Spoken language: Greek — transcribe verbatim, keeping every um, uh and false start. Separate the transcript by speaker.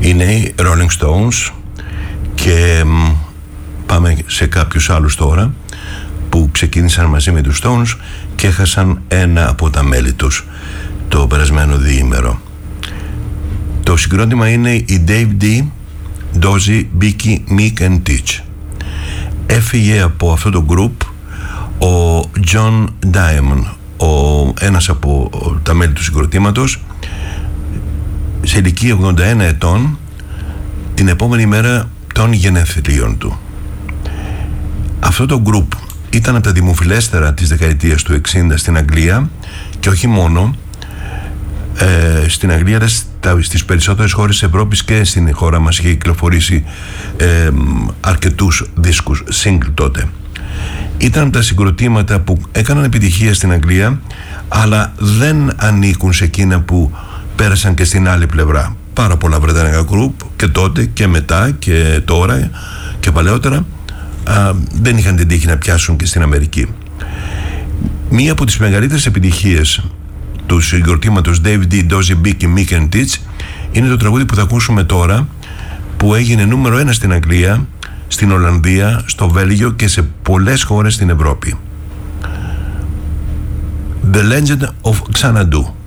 Speaker 1: Είναι οι Rolling Stones και μ, πάμε σε κάποιους άλλους τώρα που ξεκίνησαν μαζί με τους Stones και έχασαν ένα από τα μέλη τους το περασμένο διήμερο. Το συγκρότημα είναι η Dave D, Dozy, Beaky, Mick and Teach. Έφυγε από αυτό το group ο John Diamond, ο, ένας από τα μέλη του συγκροτήματος, σε ηλικία ογδόντα ένα ετών, την επόμενη μέρα των γενεθλίων του. Αυτό το group ήταν από τα δημοφιλέστερα της δεκαετίας του εξήντα στην Αγγλία και όχι μόνο, ε, στην Αγγλία, αλλά στις περισσότερες χώρες της Ευρώπης και στην χώρα μας είχε κυκλοφορήσει ε, αρκετούς δίσκους single τότε. Ήταν από τα συγκροτήματα που έκαναν επιτυχία στην Αγγλία, αλλά δεν ανήκουν σε εκείνα που πέρασαν και στην άλλη πλευρά. Πάρα πολλά βρετανικά group και τότε και μετά και τώρα και παλαιότερα α, δεν είχαν την τύχη να πιάσουν και στην Αμερική. Μία από τις μεγαλύτερες επιτυχίες του συγκροτήματος Dave D, Dozy, Beaky, Mick and Teach είναι το τραγούδι που θα ακούσουμε τώρα, που έγινε νούμερο ένα στην Αγγλία, στην Ολλανδία, στο Βέλγιο και σε πολλές χώρες στην Ευρώπη. The Legend of Xanadu.